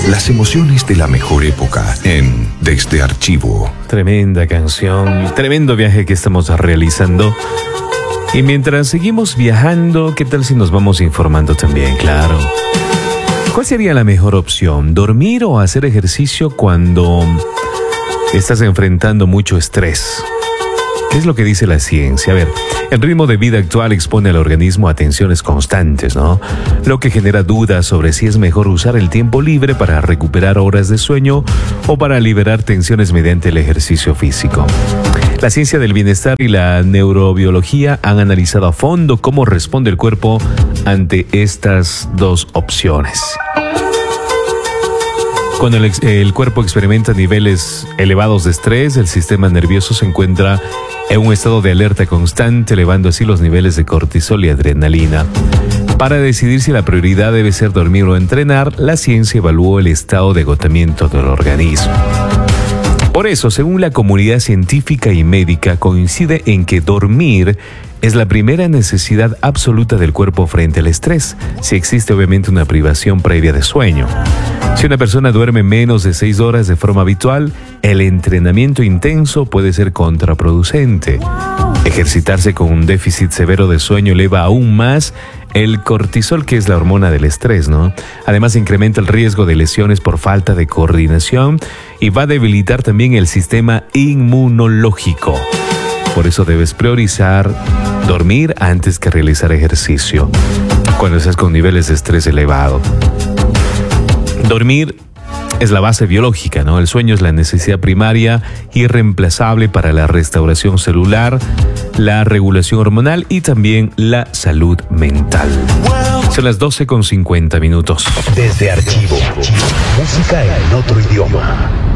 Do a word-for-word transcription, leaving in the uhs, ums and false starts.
Las emociones de la mejor época en Desde Archivo. Tremenda canción, tremendo viaje que estamos realizando. Y mientras seguimos viajando, ¿qué tal si nos vamos informando también? Claro. ¿Cuál sería la mejor opción? ¿Dormir o hacer ejercicio cuando estás enfrentando mucho estrés? ¿Qué es lo que dice la ciencia? A ver, el ritmo de vida actual expone al organismo a tensiones constantes, ¿no? Lo que genera dudas sobre si es mejor usar el tiempo libre para recuperar horas de sueño o para liberar tensiones mediante el ejercicio físico. La ciencia del bienestar y la neurobiología han analizado a fondo cómo responde el cuerpo ante estas dos opciones. Cuando el, el cuerpo experimenta niveles elevados de estrés, el sistema nervioso se encuentra en un estado de alerta constante, elevando así los niveles de cortisol y adrenalina. Para decidir si la prioridad debe ser dormir o entrenar, la ciencia evaluó el estado de agotamiento del organismo. Por eso, según la comunidad científica y médica, coincide en que dormir es la primera necesidad absoluta del cuerpo frente al estrés, si existe obviamente una privación previa de sueño. Si una persona duerme menos de seis horas de forma habitual, el entrenamiento intenso puede ser contraproducente. Ejercitarse con un déficit severo de sueño eleva aún más el cortisol, que es la hormona del estrés, ¿no? Además, incrementa el riesgo de lesiones por falta de coordinación y va a debilitar también el sistema inmunológico. Por eso debes priorizar dormir antes que realizar ejercicio cuando estás con niveles de estrés elevado. Dormir es la base biológica, ¿no? El sueño es la necesidad primaria irreemplazable para la restauración celular, la regulación hormonal y también la salud mental. Son las doce con cincuenta minutos. Desde Archivo. Música en otro idioma.